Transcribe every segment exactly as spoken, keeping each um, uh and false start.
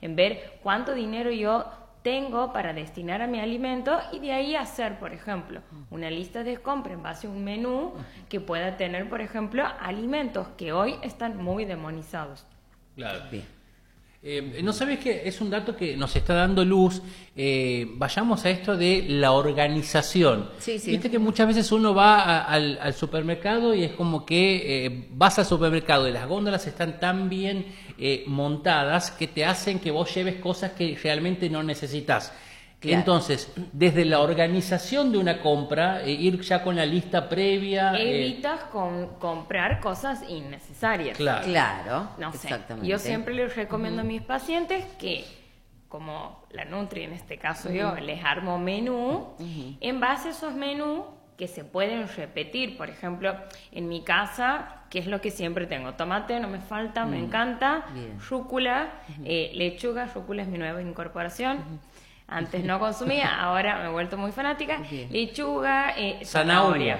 en ver cuánto dinero yo tengo para destinar a mi alimento y de ahí hacer, por ejemplo, una lista de compra en base a un menú que pueda tener, por ejemplo, alimentos que hoy están muy demonizados. Claro. Bien. Eh, no sabes que es un dato que nos está dando luz. Eh, vayamos a esto de la organización. Sí, sí. Viste que muchas veces uno va a, al, al supermercado y es como que eh, vas al supermercado y las góndolas están tan bien eh, montadas que te hacen que vos lleves cosas que realmente no necesitas. Claro. Entonces, desde la organización de una compra, eh, ir ya con la lista previa... Evitas eh... con, comprar cosas innecesarias. Claro. Claro, no sé. Exactamente. Yo siempre les recomiendo uh-huh. a mis pacientes que, como la Nutri en este caso uh-huh. yo, les armo menú, uh-huh. en base a esos menús que se pueden repetir. Por ejemplo, en mi casa, ¿qué es lo que siempre tengo? Tomate, no me falta, uh-huh. me encanta. Bien. Rúcula, uh-huh. eh, lechuga, rúcula es mi nueva incorporación. Uh-huh. Antes no consumía, ahora me he vuelto muy fanática. Bien. Lechuga, eh, zanahoria.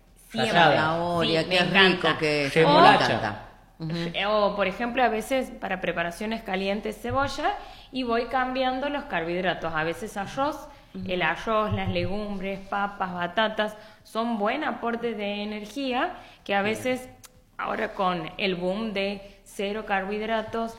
Zanahoria, sí, qué rico que es. O, me encanta. Uh-huh. O, por ejemplo, a veces para preparaciones calientes, cebolla, y voy cambiando los carbohidratos. A veces arroz, uh-huh. el arroz, las legumbres, papas, batatas, son buen aporte de energía que a veces, bien. Ahora con el boom de cero carbohidratos,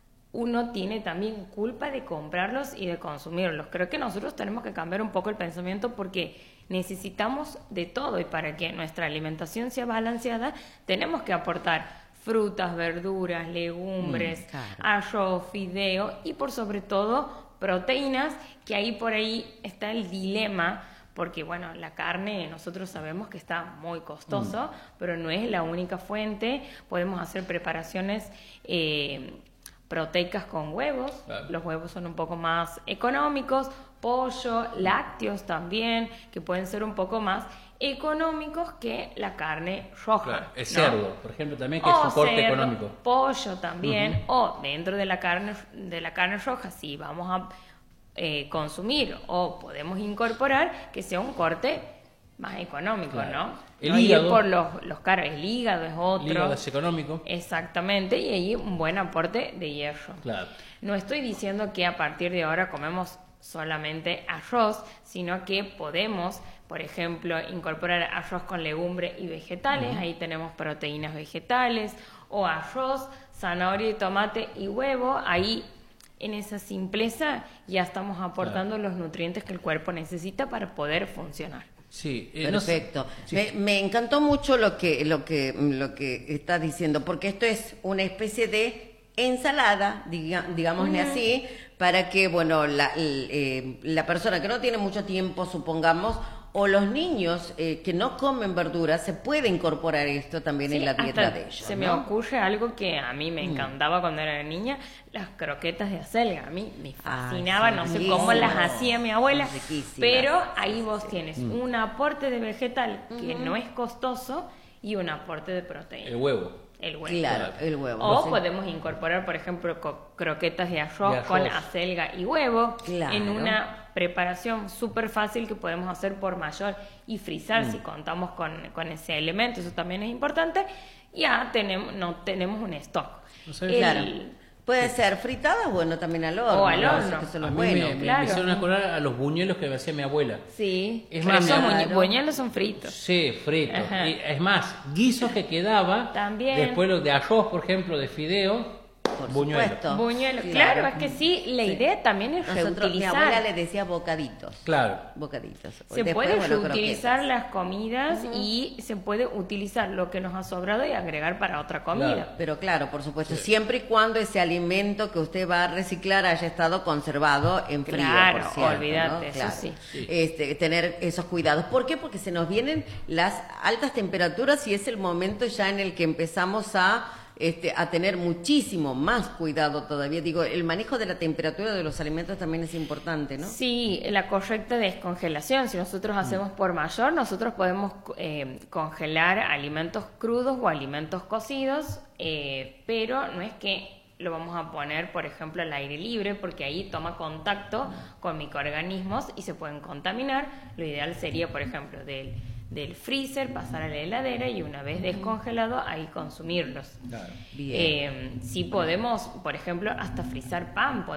uno tiene también culpa de comprarlos y de consumirlos. Creo que nosotros tenemos que cambiar un poco el pensamiento porque necesitamos de todo y para que nuestra alimentación sea balanceada tenemos que aportar frutas, verduras, legumbres, mm, claro. arroz, fideo y por sobre todo proteínas, que ahí por ahí está el dilema. Porque, bueno, la carne nosotros sabemos que está muy costoso, mm. pero no es la única fuente. Podemos hacer preparaciones eh, proteicas con huevos. Claro. Los huevos son un poco más económicos. Pollo, lácteos también, que pueden ser un poco más económicos que la carne roja. Claro, el ¿no? cerdo, por ejemplo, también, que o es un corte cerdo, económico. Pollo también, uh-huh. o dentro de la carne de la carne roja, sí, vamos a... Eh, consumir o podemos incorporar que sea un corte más económico, claro. ¿no? El no hígado. Ir por los, los caros, el hígado es otro. El hígado es económico. Exactamente, y ahí un buen aporte de hierro. Claro. No estoy diciendo que a partir de ahora comemos solamente arroz, sino que podemos, por ejemplo, incorporar arroz con legumbre y vegetales, uh-huh. ahí tenemos proteínas vegetales, o arroz, zanahoria y tomate y huevo, ahí en esa simpleza ya estamos aportando claro. los nutrientes que el cuerpo necesita para poder funcionar. Sí, eh, perfecto. No sé, sí. me, me encantó mucho lo que lo que lo que estás diciendo, porque esto es una especie de ensalada, diga, digámosle uh-huh. así, para que bueno la, eh, la persona que no tiene mucho tiempo, supongamos, o los niños eh, que no comen verduras, se puede incorporar esto también sí, en la dieta de ellos. Se ¿no? me ocurre algo que a mí me encantaba mm. cuando era niña, las croquetas de acelga. A mí me fascinaba, ah, sí, no sé riquísimo. Cómo las hacía mi abuela, pero ahí vos tienes mm. un aporte de vegetal que mm. no es costoso y un aporte de proteína. El huevo. El huevo. Claro, el huevo. O sí. podemos incorporar, por ejemplo, co- croquetas de arroz, de arroz con acelga y huevo claro. en una preparación súper fácil que podemos hacer por mayor y frizar mm. si contamos con, con ese elemento. Eso también es importante. Ya tenemos, no tenemos un stock. No sé, el, claro. Puede ser fritadas, bueno, también al horno. O al horno. Que son los a mí buenos, me, claro. me hicieron acordar a los buñuelos que me hacía mi abuela. Sí, es pero más, son claro. buñ- buñuelos son fritos. Sí, fritos. Y es más, guisos que quedaba, también. Después los de arroz, por ejemplo, de fideo, por buñuelo. supuesto. Buñuelo, claro. claro, es que sí, la sí. idea también es Nosotros, reutilizar. Mi abuela le decía bocaditos. Claro. Bocaditos. Se Después, puede bueno, reutilizar croquetas. las comidas uh-huh. y se puede utilizar lo que nos ha sobrado y agregar para otra comida. Claro. Pero claro, por supuesto, sí. siempre y cuando ese alimento que usted va a reciclar haya estado conservado en frío. Claro, por cierto, olvídate, ¿no? eso claro. sí. sí. Este, tener esos cuidados. ¿Por qué? Porque se nos vienen las altas temperaturas y es el momento ya en el que empezamos a Este, a tener muchísimo más cuidado todavía. Digo, el manejo de la temperatura de los alimentos también es importante, ¿no? Sí, la correcta descongelación. Si nosotros hacemos por mayor, nosotros podemos eh, congelar alimentos crudos o alimentos cocidos, eh, pero no es que lo vamos a poner, por ejemplo, al aire libre, porque ahí toma contacto con microorganismos y se pueden contaminar. Lo ideal sería, por ejemplo, del del freezer, pasar a la heladera y una vez descongelado ahí consumirlos. Claro. Bien. Eh, si podemos, por ejemplo, hasta frizar pan,